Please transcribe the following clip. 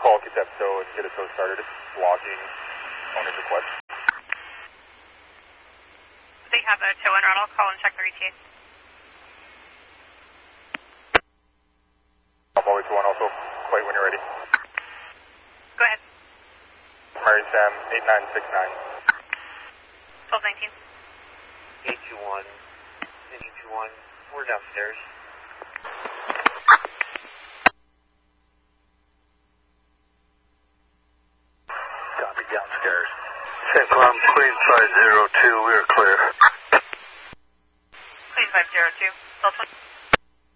call Concepto and get a tow started. It's blocking owner's request. They have a tow and run. I'll call and check the ETA. Always one, also quite when you're ready. Go ahead. Mary Sam, 8969. 1219. 821, 821, we're downstairs. Copy, downstairs. Centcom, Queen 502, we are clear. Queen 502, Delta 20.